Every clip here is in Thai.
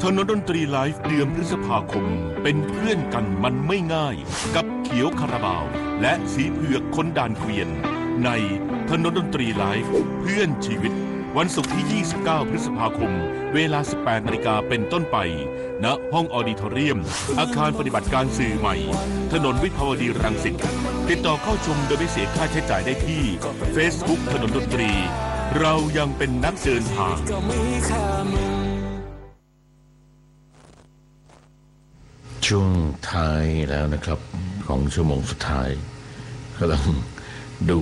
ถนนดนตรีไลฟ์เดือนพฤษภาคมเป็นเพื่อนกันมันไม่ง่ายกับเขียวคาราบาวและสีเผือกคนด่านเกวียนในถนนดนตรีไลฟ์เพื่อนชีวิตวันศุกร์ที่ 29 พฤษภาคมเวลา 18 นาฬิกาเป็นต้นไปณห้องออดิทอเรียมอาคารปฏิบัติการสื่อใหม่ถนนวิภาวดีรังสิตติดต่อเข้าชมโดยไม่เสียค่าใช้จ่ายได้ที่ Facebook ถนนดนตรีเรายังเป็นนักเดินทางช่วงท้ายแล้วนะครับของชั่วโมงสุดท้ายกำลังดู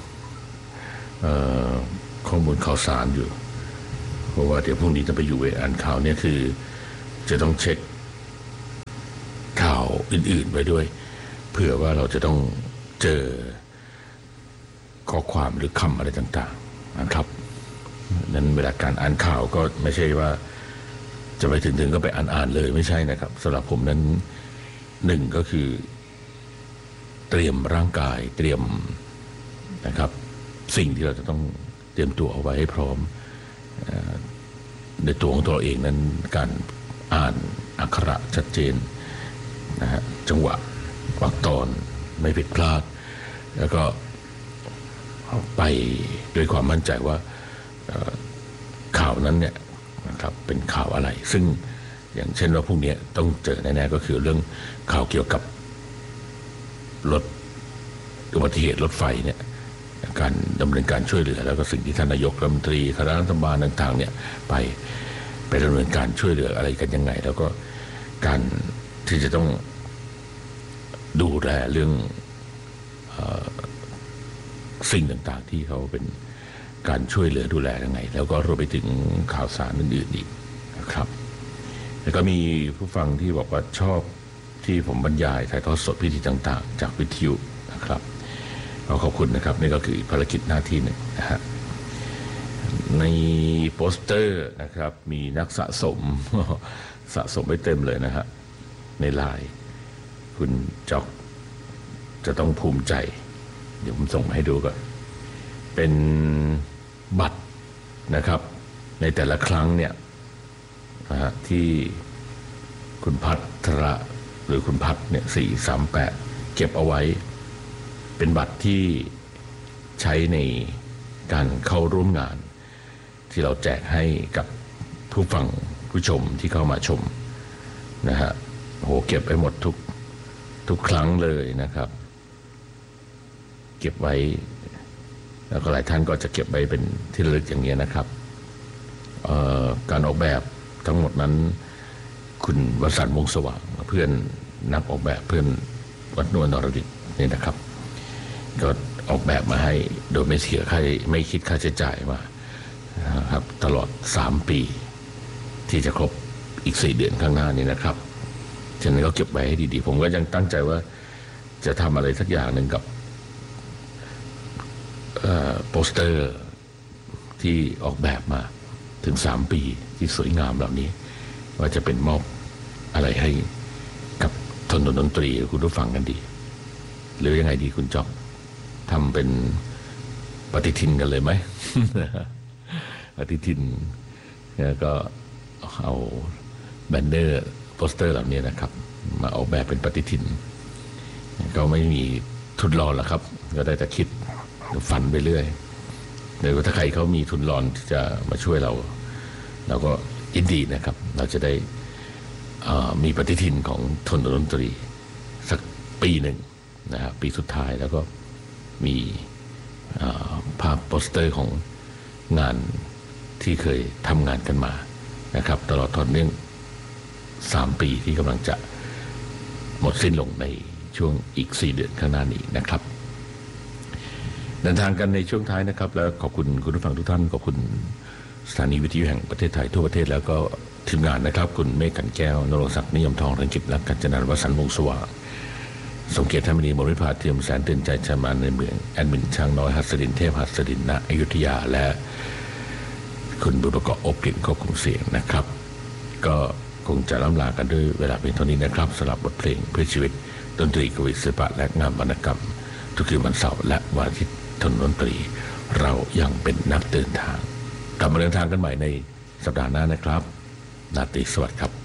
ข้อมูลข่าวสารอยู่เพราะว่าเดี๋ยวพรุ่งนี้จะไปอยู่อ่านข่าวเนี่ยคือจะต้องเช็คข่าวอื่นๆไว้ด้วยเผื่อว่าเราจะต้องเจอข้อความหรือคำอะไรต่างๆนะครับนั้นเวลาการอ่านข่าวก็ไม่ใช่ว่าจะไปถึงก็ไปอ่านเลยไม่ใช่นะครับสำหรับผมนั้นหนึ่งก็คือเตรียมร่างกายเตรียมนะครับสิ่งที่เราจะต้องเตรียมตัวเอาไว้ให้พร้อมในตัวของตัวเองนั้นการอ่านอักขระชัดเจนนะฮะจังหวะวรรคตอนไม่ผิดพลาดแล้วก็ไปด้วยความมั่นใจว่าข่าวนั้นเนี่ยนะครับเป็นข่าวอะไรซึ่งอย่างเช่นว่าพรุ่งนี้ต้องเจอแน่ๆก็คือเรื่องข่าวเกี่ยวกับรถอุบัติเหตุรถไฟเนี่ยการดำเนินการช่วยเหลือแล้วก็สิ่งที่ท่านนายกรัฐมนตรีคณะรัฐบาลต่างๆเนี่ยไปดำเนินการช่วยเหลืออะไรกันยังไงแล้วก็การที่จะต้องดูแลเรื่องสิ่งต่างๆที่เขาเป็นการช่วยเหลือดูแลยังไงแล้วก็รวมไปถึงข่าวสารอื่นๆอีกนะครับแล้วก็มีผู้ฟังที่บอกว่าชอบที่ผมบรรยายถ่ายทอดสดพิธีต่างๆจากวิทยุนะครับขอบคุณนะครับนี่ก็คือภารกิจหน้าที่หนึ่งนะฮะในโปสเตอร์นะครับมีนักสะสมไปเต็มเลยนะฮะในไลน์คุณจ๊อกจะต้องภูมิใจเดี๋ยวผมส่งมาให้ดูก่อนเป็นบัตรนะครับในแต่ละครั้งเนี่ยนะฮะที่คุณพัทระหรือคุณพัทเนี่ย438เก็บเอาไว้เป็นบัตรที่ใช้ในการเข้าร่วมงานที่เราแจกให้กับผู้ฟังผู้ชมที่เข้ามาชมนะฮะโหเก็บไปหมดทุกครั้งเลยนะครับเก็บไว้แล้วก็หลายท่านก็จะเก็บไว้เป็นที่ระลึกอย่างนี้นะครับการออกแบบทั้งหมดนั้นคุณวสันต์วงศ์สว่างเพื่อนนักออกแบบเพื่อนวัดนวลนรดิตนี่นะครับก็ออกแบบมาให้โดยไม่คิดค่าใช้จ่ายมาครับตลอด3ปีที่จะครบอีก4เดือนข้างหน้านี้นะครับฉะนั้นก็เก็บไว้ให้ดีๆผมก็ยังตั้งใจว่าจะทำอะไรสักอย่างหนึ่งกับโปสเตอร์ที่ออกแบบมาถึง3ปีที่สวยงามเหล่านี้ว่าจะเป็นมอบอะไรให้กับถนนดนตรีคุณผู้ฟังกันดีหรือยังไงดีคุณจ๊อบทำเป็นปฏิทินกันเลยไหม ปฏิทินแล้วก็เอาแบนเนอร์โปสเตอร์เหล่านี้นะครับมาออกแบบเป็นปฏิทินก็ไม่มีทุนรอนหรอกครับก็ได้แต่คิดฝันไปเรื่อยหรือว่าถ้าใครเขามีทุนรอนที่จะมาช่วยเราก็ยินดีนะครับเราจะได้มีปฏิทินของถนนดนตรีสักปีหนึ่งนะครับปีสุดท้ายแล้วก็มีภาพโปสเตอร์ของงานที่เคยทำงานกันมานะครับตลอดต่อเนื่อง3ปีที่กำลังจะหมดสิ้นลงในช่วงอีก4เดือนข้างหน้านี้นะครับเดินทางกันในช่วงท้ายนะครับแล้วขอบคุณคุณผู้ฟังทุกท่านขอบคุณสถานีวิทยุแห่งประเทศไทยทั่วประเทศแล้วก็ทีมงานนะครับคุณเมฆกันแก้วนรงศักดิ์นิยมทองรังกิจและกัญจนา วสันต์วงศ์สว่างสมเกียรติธรรมนีมริภาเทียมแสนเตือนใจชาวบ้านในเมืองแอดมินช่างน้อยหัสดินเทพหัสดินณอยุธยาและคุณบุญประกอบอบกลิ่นควบคุมเสียงนะครับก็คงจะล่ำลากันด้วยเวลาเพียงเท่านี้นะครับสำหรับบทเพลงเพื่อชีวิตดนตรีกวีศิลปะและงานวรรณกรรมทุกคืนวันเสาร์และวันอาทิตย์ถนนดนตรีเรายังเป็นนักเดินทางกลับมาเดินทางกันใหม่ในสัปดาห์หน้านะครับราตรีสวัสดิ์ครับ